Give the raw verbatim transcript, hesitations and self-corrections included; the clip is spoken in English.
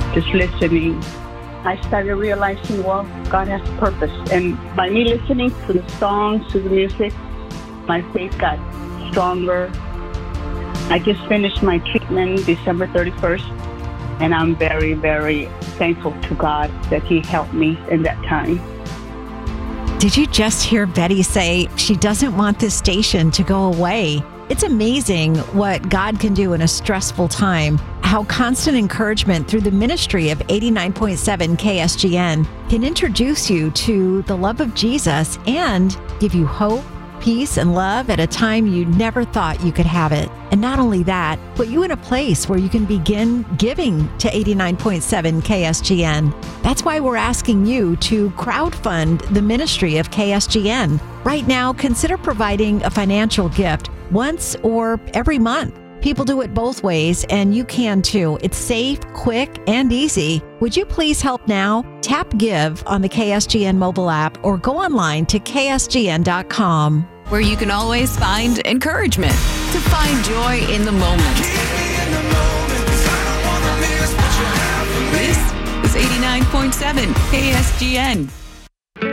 just listening, I started realizing, well, God has a purpose. And by me listening to the songs, to the music, my faith got stronger. I just finished my treatment December thirty-first, and I'm very, very thankful to God that He helped me in that time. Did you just hear Betty say she doesn't want this station to go away? It's amazing what God can do in a stressful time, how constant encouragement through the ministry of eighty-nine point seven K S G N can introduce you to the love of Jesus and give you hope, peace, and love at a time you never thought you could have it. And not only that, put you in a place where you can begin giving to eighty-nine point seven K S G N. That's why we're asking you to crowdfund the ministry of K S G N. Right now, consider providing a financial gift once or every month. People do it both ways, and you can too. It's safe, quick, and easy. Would you please help now? Tap Give on the K S G N mobile app or go online to K S G N dot com. Where you can always find encouragement to find joy in the moment. This is eighty-nine point seven K S G N.